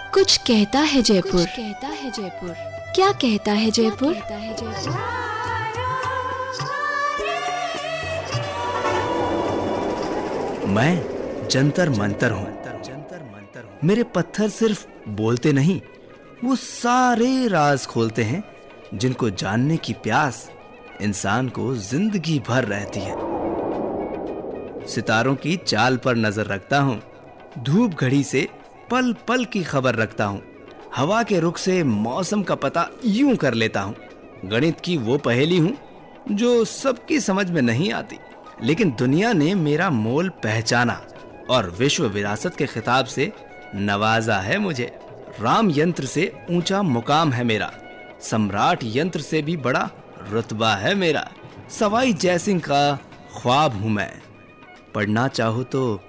कुछ कहता है जयपुर, क्या कहता है जयपुर? मैं जंतर मंतर हूँ। मेरे पत्थर सिर्फ बोलते नहीं, वो सारे राज खोलते हैं जिनको जानने की प्यास इंसान को जिंदगी भर रहती है। सितारों की चाल पर नजर रखता हूँ, धूप घड़ी से पल पल की खबर रखता हूँ, हवा के रुख से मौसम का पता यूं कर लेता हूँ। गणित की वो पहेली हूँ जो सबकी समझ में नहीं आती, लेकिन दुनिया ने मेरा मोल पहचाना और विश्व विरासत के खिताब से नवाजा है मुझे। राम यंत्र से ऊंचा मुकाम है मेरा, सम्राट यंत्र से भी बड़ा रुतबा है मेरा। सवाई जयसिंह का ख्वाब हूं मैं, पढ़ना चाहो तो